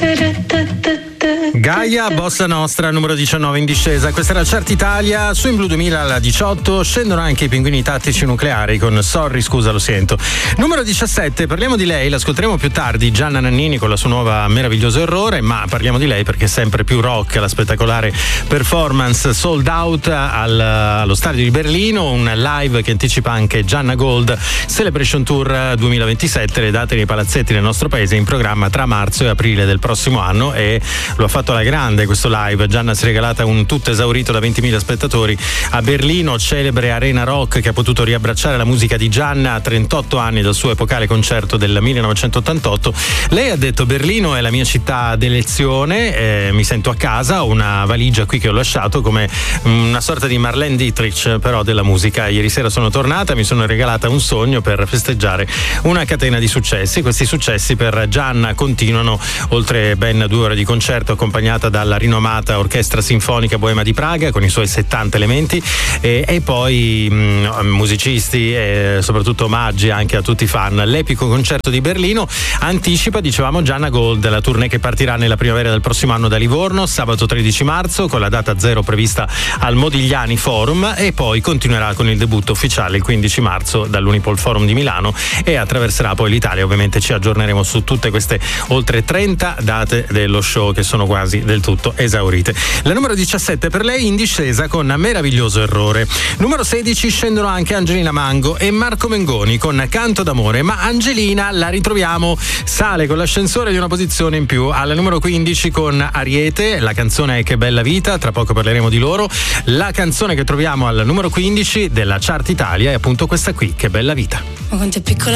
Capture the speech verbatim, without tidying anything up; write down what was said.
Gaia, Bossa Nostra, numero diciannove in discesa. Questa era Chart Italia. Su In Blu duemiladiciotto scendono anche i Pinguini Tattici Nucleari con Sorry, scusa, lo sento. Numero diciassette, parliamo di lei, l'ascolteremo più tardi, Gianna Nannini con la sua nuova Meraviglioso Errore, ma parliamo di lei perché è sempre più rock, la spettacolare performance sold out al, allo stadio di Berlino, un live che anticipa anche Gianna Gold Celebration Tour duemilaventisette, le date nei palazzetti del nostro paese in programma tra marzo e aprile del prossimo anno, e lo ha fatto alla grande questo live. Gianna si è regalata un tutto esaurito da ventimila spettatori a Berlino, celebre arena rock che ha potuto riabbracciare la musica di Gianna a trentotto anni dal suo epocale concerto del millenovecentottantotto. Lei ha detto: Berlino è la mia città d'elezione, eh, mi sento a casa, ho una valigia qui che ho lasciato, come una sorta di Marlene Dietrich però della musica. Ieri sera sono tornata, mi sono regalata un sogno per festeggiare una catena di successi. Questi successi per Gianna continuano oltre ben due ore di concerto, accompagnata dalla rinomata Orchestra Sinfonica Boema di Praga con i suoi settanta elementi, e, e poi mh, musicisti e soprattutto omaggi anche a tutti i fan. L'epico concerto di Berlino anticipa, dicevamo, Gianna Gold, la tournée che partirà nella primavera del prossimo anno da Livorno, sabato tredici marzo, con la data zero prevista al Modigliani Forum, e poi continuerà con il debutto ufficiale il quindici marzo dall'Unipol Forum di Milano, e attraverserà poi l'Italia. Ovviamente ci aggiorneremo su tutte queste oltre trenta date dello show che sono quasi del tutto esaurite. La numero diciassette per lei in discesa con Meraviglioso Errore. Numero sedici scendono anche Angelina Mango e Marco Mengoni con Canto d'amore, ma Angelina la ritroviamo, sale con l'ascensore di una posizione in più alla numero quindici con Ariete. La canzone è Che bella vita, tra poco parleremo di loro. La canzone che troviamo al numero quindici della Chart Italia è appunto questa qui, Che bella vita. Ma quanto è piccola